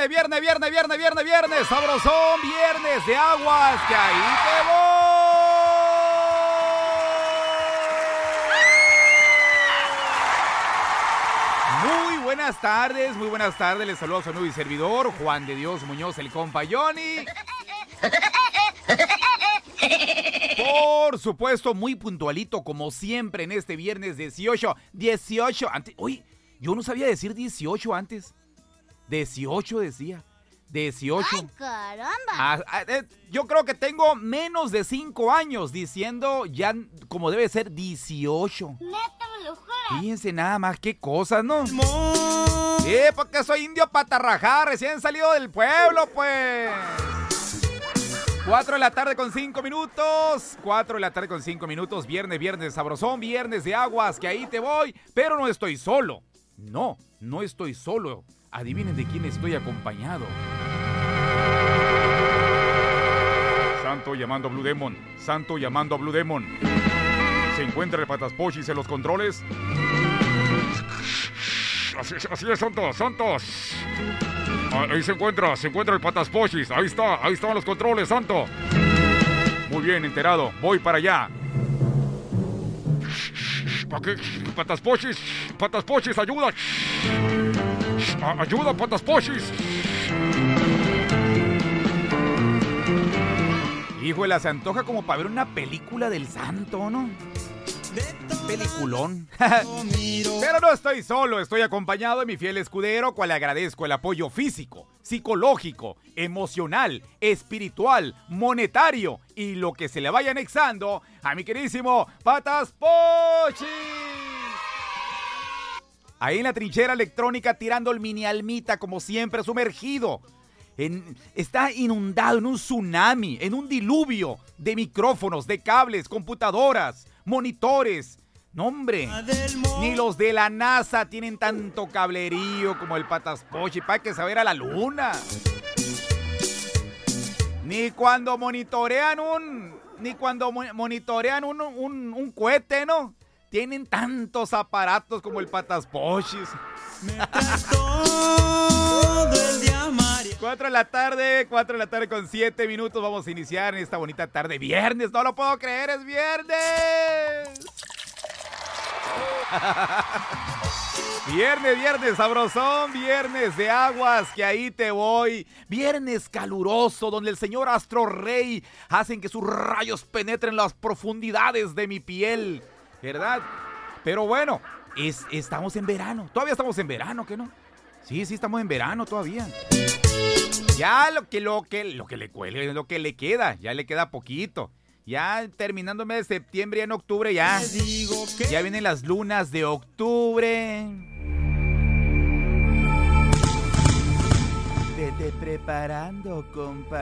Viernes, sabrosón, viernes de aguas, que ahí te voy. Muy buenas tardes, les saludo a su amigo y servidor, Juan de Dios Muñoz, el compa Johnny. Por supuesto, muy puntualito, como siempre, en este viernes 18, uy, yo no sabía decir 18 antes. 18 decía. 18. ¡Ay, caramba! Yo creo que tengo menos de 5 años diciendo ya como debe ser 18. ¡Neta, me lo juras! Fíjense nada más qué cosas, ¿no? Sí, porque soy indio patarrajá, recién salido del pueblo, pues. 4 de la tarde con 5 minutos. 4 de la tarde con 5 minutos. Viernes de sabrosón, viernes de aguas, que ahí te voy. Pero no estoy solo. No estoy solo. Adivinen de quién estoy acompañado. Santo llamando a Blue Demon. ¿Se encuentra el Pataspochis en los controles? Así es, Santos. Ahí se encuentra el Pataspochis. Ahí están los controles, Santo. Muy bien, enterado. Voy para allá. Pataspochis, ayuda. Ayuda, Pataspochis. Híjole, se antoja como para ver una película del santo, ¿no? Peliculón. Pero no estoy solo, estoy acompañado de mi fiel escudero, cual le agradezco el apoyo físico, psicológico, emocional, espiritual, monetario y lo que se le vaya anexando a mi queridísimo Pataspochis. Ahí en la trinchera electrónica tirando el mini almita como siempre, sumergido. Está inundado en un tsunami, en un diluvio de micrófonos, de cables, computadoras, monitores. No, hombre, ni los de la NASA tienen tanto cablerío como el Pataspochis para que saber a la luna. Ni cuando monitorean un cohete, ¿no? Tienen tantos aparatos como el Pataspochis. 4 de la tarde con 7 minutos. Vamos a iniciar en esta bonita tarde. Viernes, no lo puedo creer, es viernes. Viernes sabrosón, viernes de aguas, que ahí te voy. Viernes caluroso, donde el señor Astro Rey hacen que sus rayos penetren las profundidades de mi piel, ¿verdad? Pero bueno, estamos en verano. Todavía estamos en verano, ¿qué no? Sí, estamos en verano todavía. Ya lo que le cuele, lo que le queda, ya le queda poquito. Ya terminando el mes de septiembre, ya en octubre ya vienen las lunas de octubre. Vete preparando, compa.